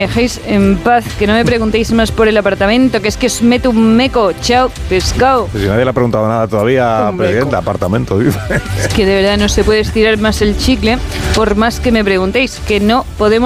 dejéis en paz, que no me preguntéis más por el apartamento, que es que os meto un meco. Chao, pescado. Pues si nadie le ha preguntado nada todavía, presidente, apartamento, dice. Es que de verdad no se puede estirar más el chicle, por más que me preguntéis, que no podemos